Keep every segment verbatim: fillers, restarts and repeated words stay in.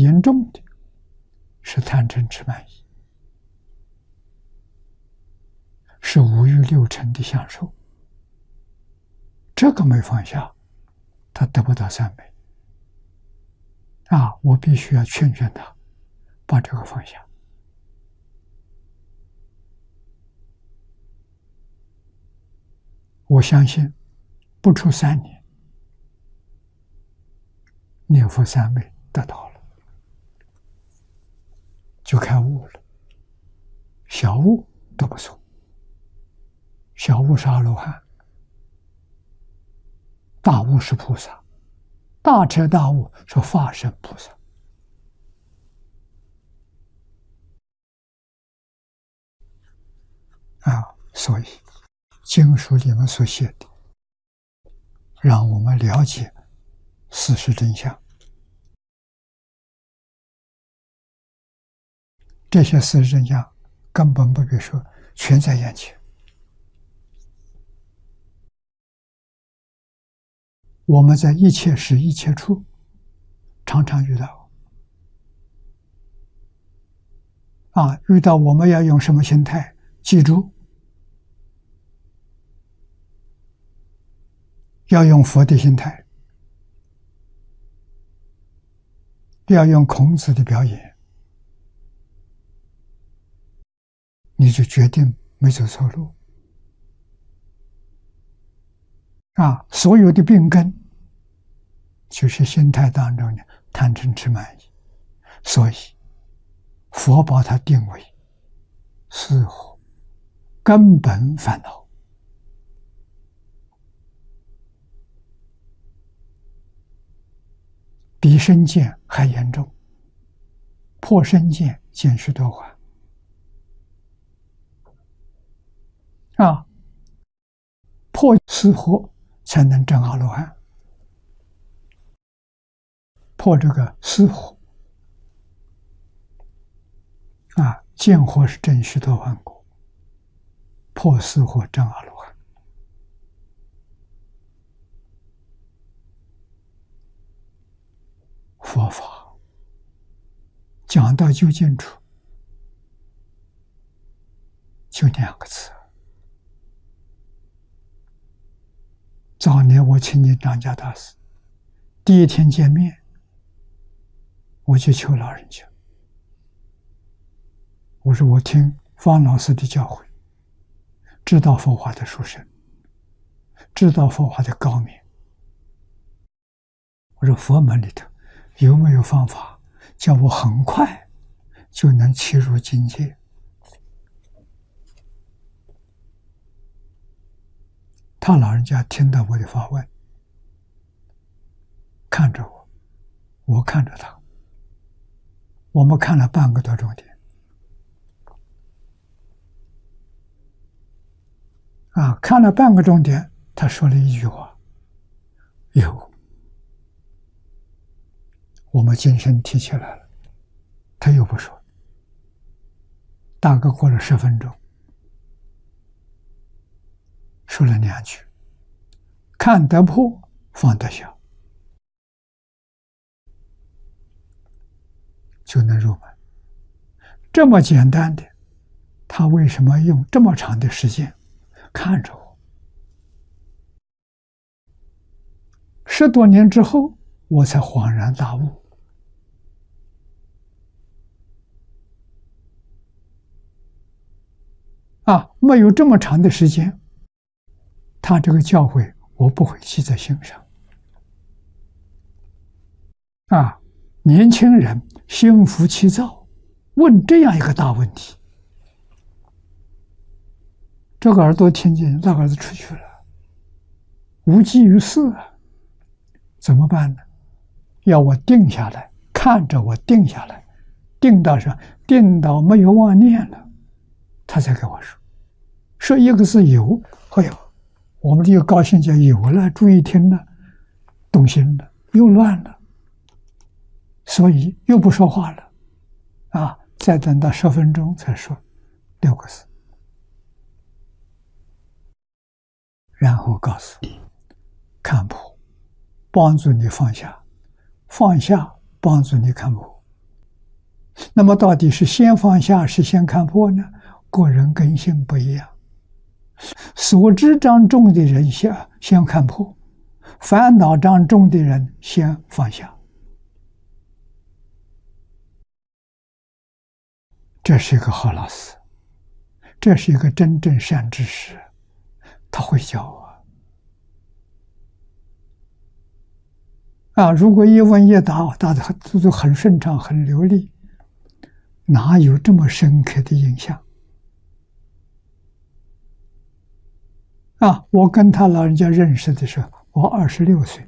严重的是贪嗔痴慢疑，是五欲六尘的享受。这个没放下，他得不到三昧。啊，我必须要劝劝他，把这个放下。我相信，不出三年，念佛三昧得到了，就开悟了。小悟都不错，小悟是阿罗汉，大悟是菩萨，大彻大悟是化身菩萨。啊，所以经书里面所写的，让我们了解事实真相。这些事实真相根本不必说，全在眼前。我们在一切时一切处常常遇到。啊，遇到我们要用什么心态？记住，要用佛的心态，要用孔子的表演，你就决定没走错路。啊，所有的病根就是心态当中的贪嗔痴慢疑，所以佛把它定为四火根本烦恼。比身见还严重，破身见见须多洹。啊，破四火才能证阿罗汉。破这个四火，啊，见火是证须多洹果，破四火证阿罗汉。佛法讲到究竟处，就两个字。早年我亲近张家大师，第一天见面，我就求老人家，我说我听方老师的教诲，知道佛法的殊胜，知道佛法的高明。我说佛门里头有没有方法叫我很快就能切入境界？他老人家听到我的发问，看着我，我看着他，我们看了半个多钟点。啊，看了半个钟点，他说了一句话：“有。”我们精神提起来了，他又不说。大概过了十分钟，说了两句：“看得破，放得下，就能入门。”这么简单的，他为什么用这么长的时间看着我？十多年之后，我才恍然大悟。啊，没有这么长的时间，他这个教诲我不会记在心上。啊，年轻人心浮气躁，问这样一个大问题，这个耳朵听见，那个耳朵出去了，无济于事啊，怎么办呢？要我定下来，看着我定下来，定到什么？定到没有妄念了。他才跟我说，说一个字有，哎呦，我们就高兴叫有了，注意听了，动心了，又乱了，所以又不说话了，啊，再等到十分钟才说六个字，然后告诉你，看破，帮助你放下，放下帮助你看破， 那么到底是先放下，是先看破呢？个人根性不一样。所知障重的人先先看破，烦恼障重的人先放下。这是一个好老师，这是一个真正善知识，他会教啊。啊，如果一问一答，答的都很顺畅、很流利，哪有这么深刻的印象？啊，我跟他老人家认识的时候，我二十六岁，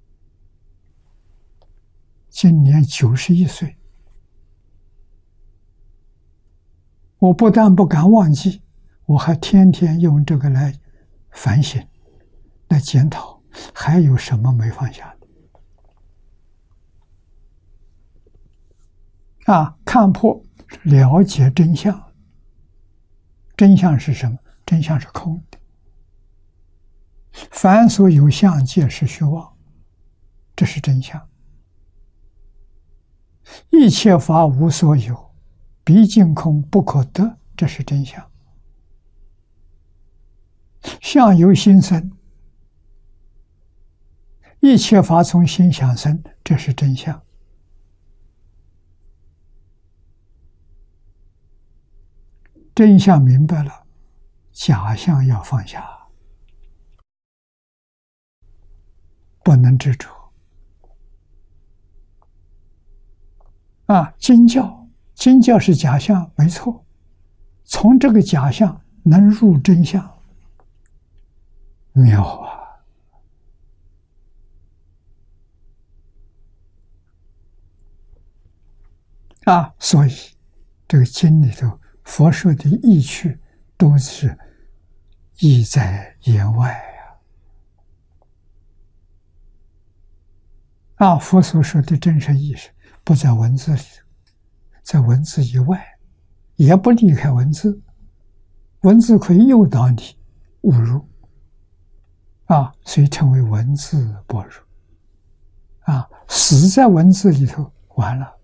今年九十一岁。我不但不敢忘记，我还天天用这个来反省、来检讨，还有什么没放下的？啊，看破，了解真相。真相是什么？真相是空的。凡所有相，皆是虚妄，这是真相。一切法无所有，毕竟空不可得，这是真相。相由心生，一切法从心想生，这是真相。真相明白了，假相要放下，不能执着。啊，经教，经教是假象，没错。从这个假象能入真相，妙啊！啊，所以这个经里头佛说的意趣都是意在言外啊！啊，佛所说的真实意识不在文字里头，在文字以外，也不离开文字。文字可以诱导你误入啊，所以称为文字般若啊。死在文字里头，完了。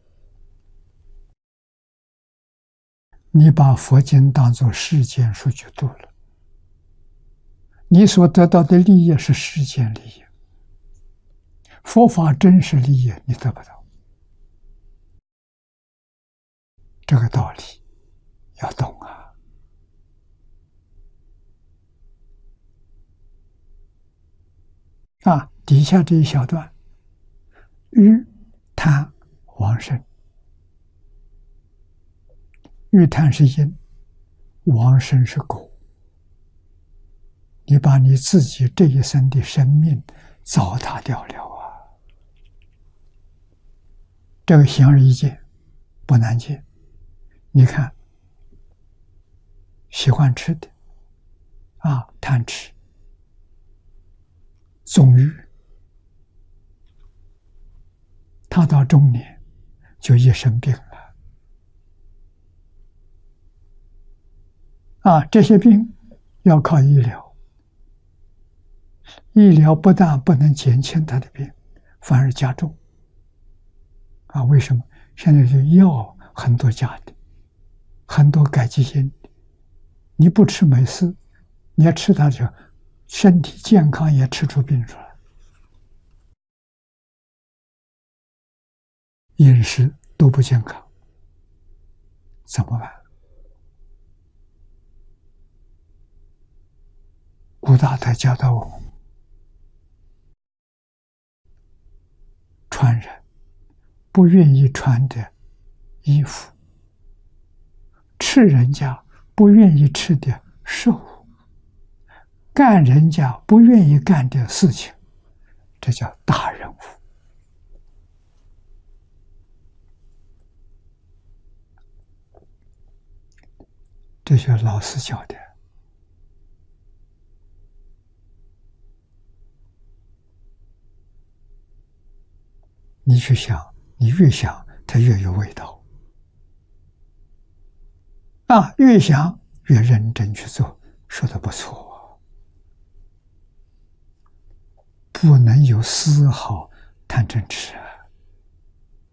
你把佛经当作世间书去读了，你所得到的利益是世间利益，佛法真实利益你得不到。这个道理要懂啊！啊，底下这一小段，欲贪往生。欲贪是因，往生是果。你把你自己这一生的生命糟蹋掉了啊！这个显而易见，不难见。你看，喜欢吃的啊，贪吃、纵欲，他到中年就一生病了。啊，这些病要靠医疗，医疗不但不能减轻他的病，反而加重。啊，为什么？现在这药很多加的，很多改基因的，你不吃没事，你要吃它就身体健康也吃出病出来。饮食都不健康，怎么办？古大德教导我们，穿人不愿意穿的衣服，吃人家不愿意吃的食物，干人家不愿意干的事情，这叫大人物。这是老师教的。你去想，你越想它越有味道啊，越想越认真去做，说的不错，不能有丝毫贪嗔痴啊。